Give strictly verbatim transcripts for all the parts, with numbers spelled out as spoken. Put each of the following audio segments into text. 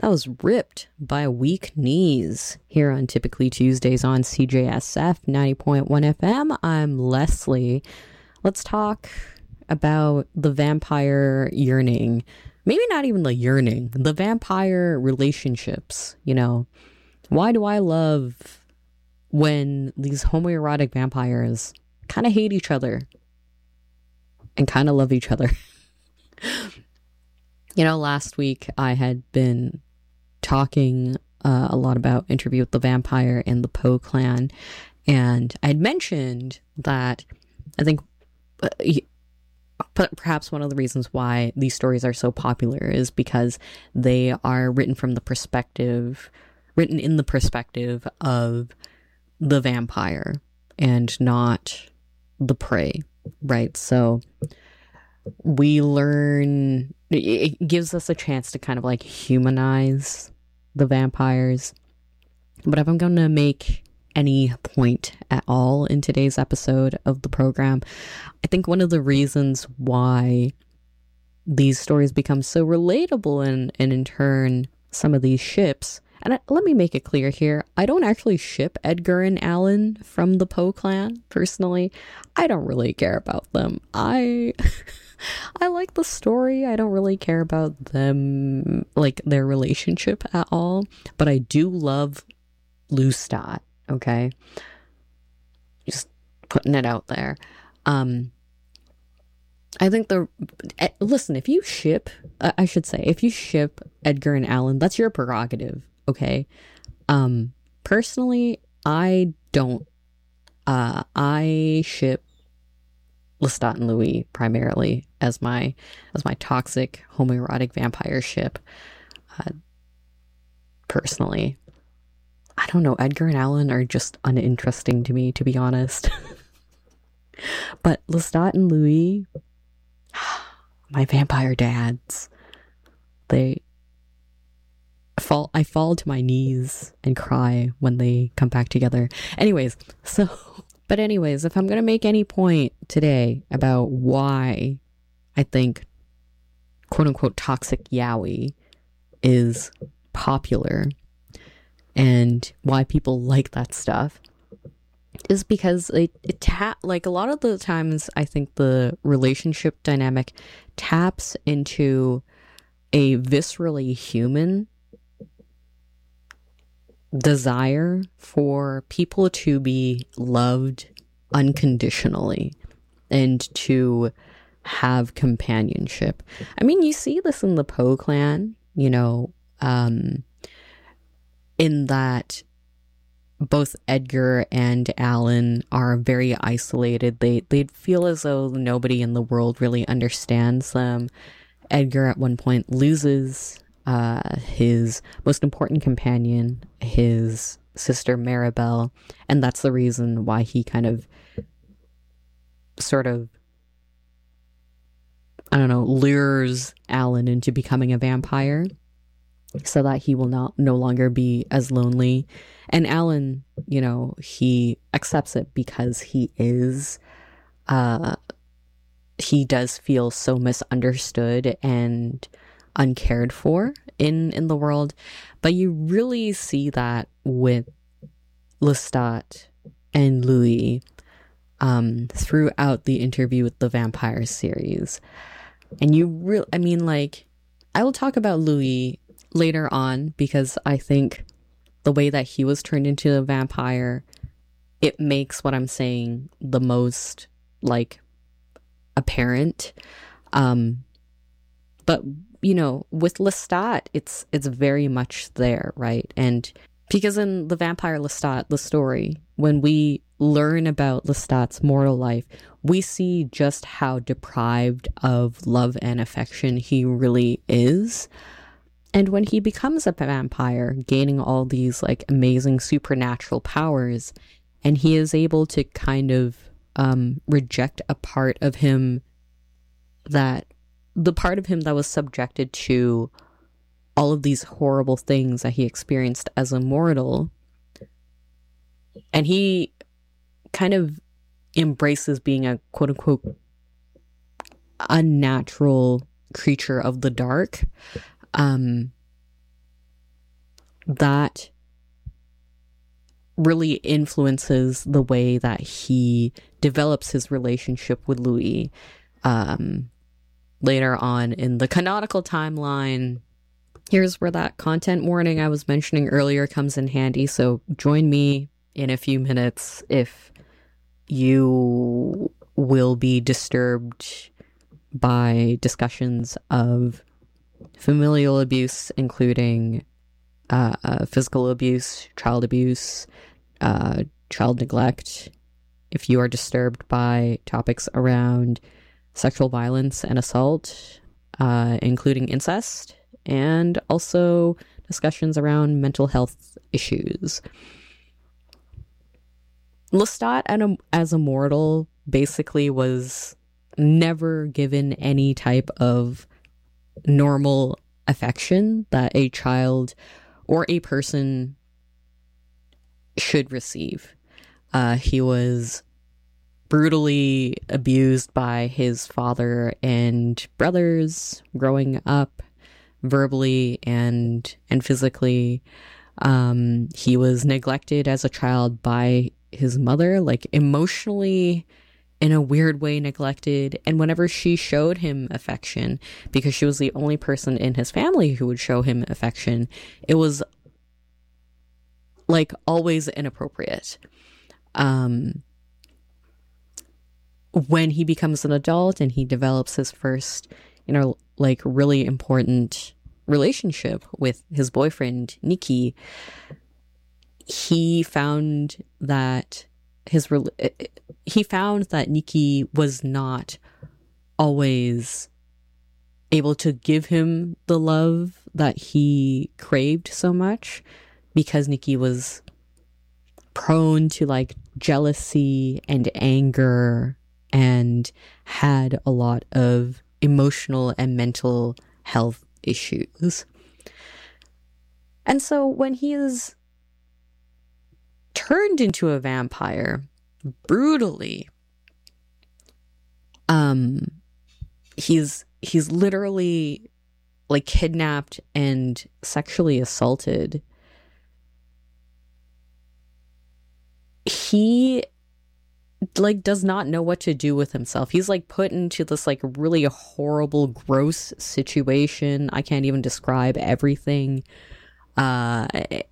That was Ripped by Weak Knees here on Typically Tuesdays on C J S F ninety point one F M. I'm Leslie. Let's talk about the vampire yearning. Maybe not even the yearning, the vampire relationships. You know, why do I love when these homoerotic vampires kind of hate each other and kind of love each other? You know, last week I had been talking uh, a lot about Interview with the Vampire and the Poe clan, and I had mentioned that I think uh, but perhaps one of the reasons why these stories are so popular is because they are written from the perspective, written in the perspective of the vampire and not the prey, right? So we learn, it gives us a chance to kind of like humanize the vampires. But if I'm going to make any point at all in today's episode of the program, I think one of the reasons why these stories become so relatable and, and in turn some of these ships, and I, let me make it clear here, I don't actually ship Edgar and Alan from the Poe clan, personally. I don't really care about them. I... I like the story. I don't really care about them, like their relationship at all. But I do love Lestat, okay? Just putting it out there. Um, I think the... Eh, listen, if you ship... Uh, I should say, if you ship Edgar and Alan, that's your prerogative, okay? Um, personally, I don't. Uh, I ship Lestat and Louis primarily as my as my toxic homoerotic vampire ship. Uh, personally, I don't know. Edgar and Alan are just uninteresting to me, to be honest. But Lestat and Louis, my vampire dads, they fall. I fall to my knees and cry when they come back together. Anyways, so. But anyways, if I'm going to make any point today about why I think quote-unquote toxic yaoi is popular and why people like that stuff, is because it, it ta- like a lot of the times I think the relationship dynamic taps into a viscerally human desire for people to be loved unconditionally and to have companionship. I mean, you see this in the Poe clan, you know, um, in that both Edgar and Alan are very isolated. They they feel as though nobody in the world really understands them. Edgar at one point loses Uh, his most important companion, his sister Maribel, and that's the reason why he kind of sort of, I don't know, lures Alan into becoming a vampire so that he will not no longer be as lonely. And Alan, you know, he accepts it because he is uh he does feel so misunderstood and uncared for in in the world. But you really see that with Lestat and Louis um throughout the Interview with the Vampire series. And you really, I mean, like, I will talk about Louis later on because I think the way that he was turned into a vampire, it makes what I'm saying the most like apparent. Um but you know, with Lestat, it's it's very much there, right? And because in the Vampire Lestat, the story, when we learn about Lestat's mortal life, we see just how deprived of love and affection he really is. And when he becomes a vampire, gaining all these like amazing supernatural powers, and he is able to kind of um, reject a part of him that the part of him that was subjected to all of these horrible things that he experienced as a mortal. And he kind of embraces being a quote unquote unnatural creature of the dark. Um, that really influences the way that he develops his relationship with Louis. Um, later on in the canonical timeline, here's where that content warning I was mentioning earlier comes in handy. So join me in a few minutes if you will be disturbed by discussions of familial abuse, including uh, uh, physical abuse, child abuse, uh, child neglect. If you are disturbed by topics around sexual violence and assault, uh, including incest, and also discussions around mental health issues. Lestat as a mortal basically was never given any type of normal affection that a child or a person should receive. Uh, he was brutally abused by his father and brothers growing up, verbally and and physically. Um, he was neglected as a child by his mother, like emotionally in a weird way neglected. And whenever she showed him affection, because she was the only person in his family who would show him affection, it was like always inappropriate. Um, when he becomes an adult and he develops his first, you know, like really important relationship with his boyfriend, Nikki, he found that his he found that Nikki was not always able to give him the love that he craved so much, because Nikki was prone to like jealousy and anger and had a lot of emotional and mental health issues. And so when he is turned into a vampire brutally, um he's he's literally like kidnapped and sexually assaulted. He like does not know what to do with himself. He's like put into this like really horrible, gross situation. I can't even describe everything. Uh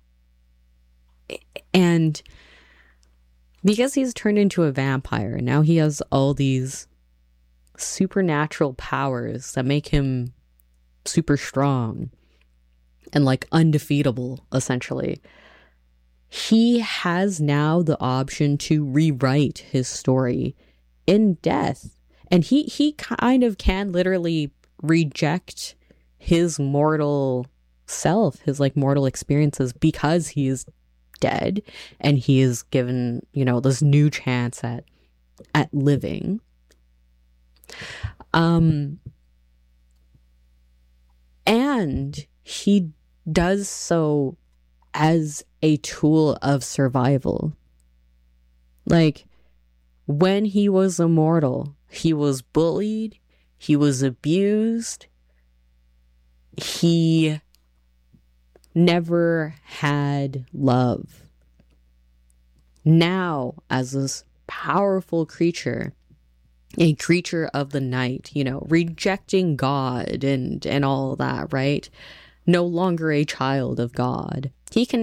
and because he's turned into a vampire, now he has all these supernatural powers that make him super strong and like undefeatable, essentially. He has now the option to rewrite his story in death. And he, he kind of can literally reject his mortal self, his like mortal experiences, because he is dead and he is given, you know, this new chance at at living. Um, and he does so as a tool of survival. Like, when he was immortal, he was bullied, he was abused, he never had love. Now, as this powerful creature, a creature of the night, you know, rejecting God and, and all that, right? No longer a child of God. He can